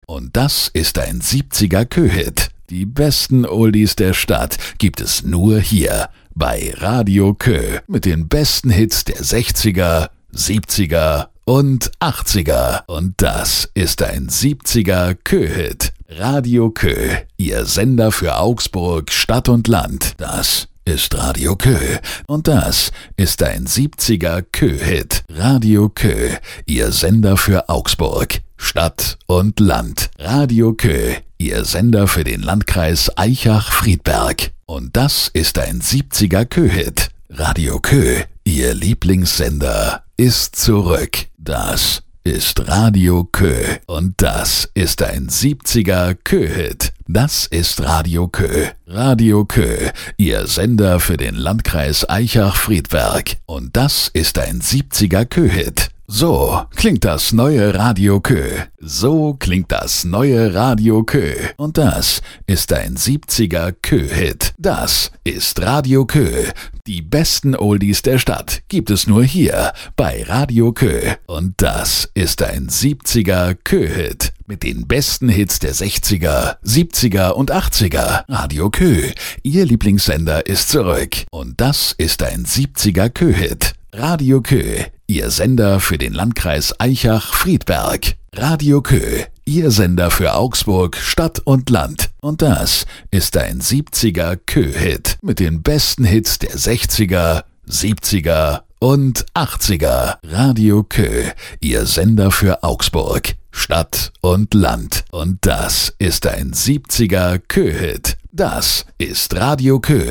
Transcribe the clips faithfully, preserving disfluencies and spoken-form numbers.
Und das ist ein siebziger Kö-Hit. Die besten Oldies der Stadt gibt es nur hier bei Radio Kö mit den besten Hits der sechziger, siebziger und achtziger. Und das ist ein siebziger Kö-Hit. Radio Kö, Ihr Sender für Augsburg, Stadt und Land. Das ist Radio Kö. Und das ist ein siebziger Kö-Hit. Radio Kö, Ihr Sender für Augsburg, Stadt und Land. Radio Kö, Ihr Sender für den Landkreis Aichach-Friedberg. Und das ist ein siebziger Kö-Hit. Radio Kö, Ihr Lieblingssender, ist zurück. Das ist Radio Kö. Und das ist ein siebziger Kö-Hit. Das ist Radio Kö. Radio Kö, Ihr Sender für den Landkreis Aichach-Friedberg. Und das ist ein siebziger Kö-Hit. So klingt das neue Radio Kö. So klingt das neue Radio Kö. Und das ist ein siebziger Kö-Hit. Das ist Radio Kö. Die besten Oldies der Stadt gibt es nur hier bei Radio Kö. Und das ist ein siebziger Kö-Hit. Mit den besten Hits der sechziger, siebziger und achtziger. Radio Kö, Ihr Lieblingssender ist zurück. Und das ist ein siebziger Kö-Hit. Radio Kö, Ihr Sender für den Landkreis Aichach-Friedberg. Radio Kö, Ihr Sender für Augsburg, Stadt und Land. Und das ist ein siebziger Kö-Hit mit den besten Hits der sechziger, siebziger und achtziger. Radio Kö, Ihr Sender für Augsburg, Stadt und Land. Und das ist ein siebziger Kö-Hit. Das ist Radio Kö.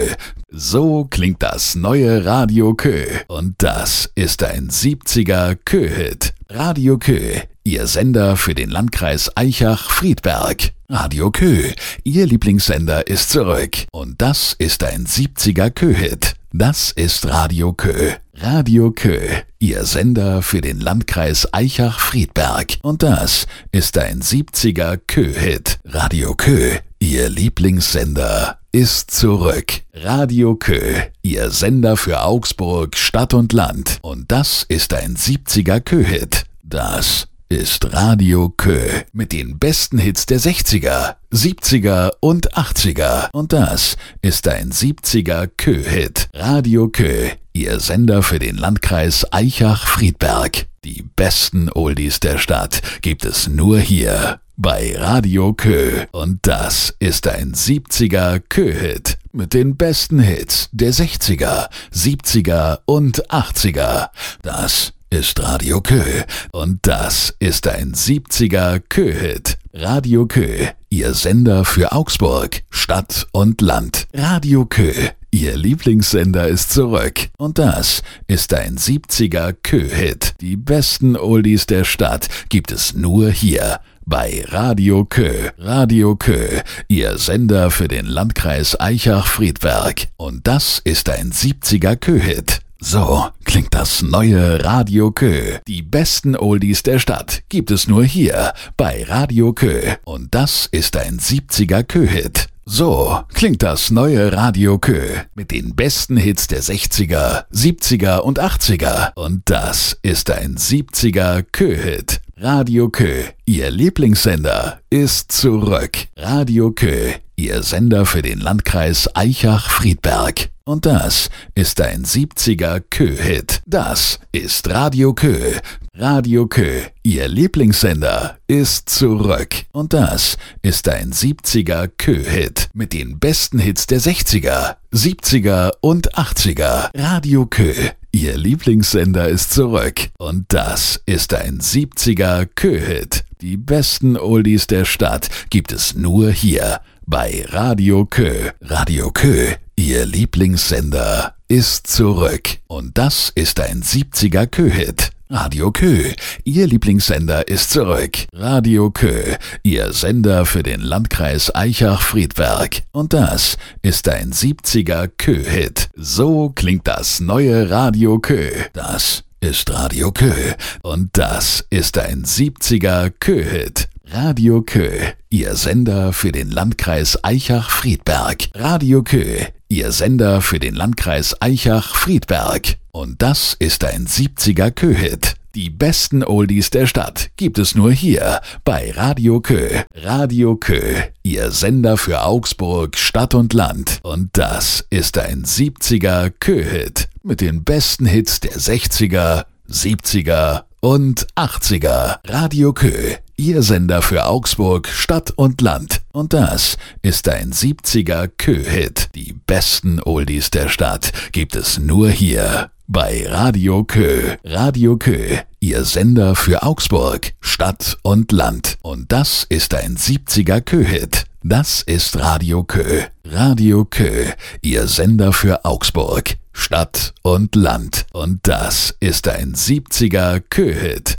So klingt das neue Radio Kö. Und das ist ein siebziger Kö-Hit. Radio Kö, Ihr Sender für den Landkreis Aichach-Friedberg. Radio Kö, Ihr Lieblingssender ist zurück. Und das ist ein siebziger Kö-Hit. Das ist Radio Kö. Radio Kö, Ihr Sender für den Landkreis Aichach-Friedberg. Und das ist ein siebziger Kö-Hit. Radio Kö, Ihr Lieblingssender ist zurück. Radio Kö, Ihr Sender für Augsburg, Stadt und Land. Und das ist ein siebziger Kö-Hit. Das ist Radio Kö mit den besten Hits der sechziger, siebziger und achtziger. Und das ist ein siebziger Kö-Hit. Radio Kö, Ihr Sender für den Landkreis Aichach-Friedberg. Die besten Oldies der Stadt gibt es nur hier bei Radio Kö. Und das ist ein siebziger Kö-Hit mit den besten Hits der sechziger, siebziger und achtziger. Das ist Radio Kö. Und das ist ein siebziger Kö-Hit. Radio Kö, Ihr Sender für Augsburg, Stadt und Land. Radio Kö, Ihr Lieblingssender ist zurück. Und das ist ein siebziger Kö-Hit. Die besten Oldies der Stadt gibt es nur hier bei Radio Kö. Radio Kö, Ihr Sender für den Landkreis Aichach-Friedberg. Und das ist ein siebziger Kö-Hit. So klingt das neue Radio Kö. Die besten Oldies der Stadt gibt es nur hier bei Radio Kö. Und das ist ein siebziger Kö-Hit. So klingt das neue Radio Kö mit den besten Hits der sechziger, siebziger und achtziger. Und das ist ein siebziger Kö-Hit. Radio Kö, Ihr Lieblingssender, ist zurück. Radio Kö, Ihr Sender für den Landkreis Aichach-Friedberg. Und das ist ein siebziger Kö-Hit. Das ist Radio Kö. Radio Kö, Ihr Lieblingssender, ist zurück. Und das ist ein siebziger Kö-Hit mit den besten Hits der sechziger, siebziger und achtziger. Radio Kö, Ihr Lieblingssender ist zurück. Und das ist ein siebziger Kö-Hit. Die besten Oldies der Stadt gibt es nur hier bei Radio Kö. Radio Kö, Ihr Lieblingssender, ist zurück. Und das ist ein siebziger Kö-Hit. Radio Kö, Ihr Lieblingssender ist zurück. Radio Kö, Ihr Sender für den Landkreis Aichach-Friedberg. Und das ist ein siebziger Kö-Hit. So klingt das neue Radio Kö. Das ist Radio Kö. Und das ist ein siebziger Kö-Hit. Radio Kö, Ihr Sender für den Landkreis Aichach-Friedberg. Radio Kö, Ihr Sender für den Landkreis Aichach-Friedberg. Und das ist ein siebziger Kö-Hit. Die besten Oldies der Stadt gibt es nur hier bei Radio Kö. Radio Kö, Ihr Sender für Augsburg, Stadt und Land. Und das ist ein siebziger Kö-Hit mit den besten Hits der sechziger, siebziger und achtziger. Radio Kö, Ihr Sender für Augsburg, Stadt und Land. Und das ist ein siebziger Kö-Hit. Die besten Oldies der Stadt gibt es nur hier bei Radio Kö. Radio Kö, Ihr Sender für Augsburg, Stadt und Land. Und das ist ein siebziger Kö-Hit. Das ist Radio Kö. Radio Kö, Ihr Sender für Augsburg, Stadt und Land. Und das ist ein siebziger Kö-Hit.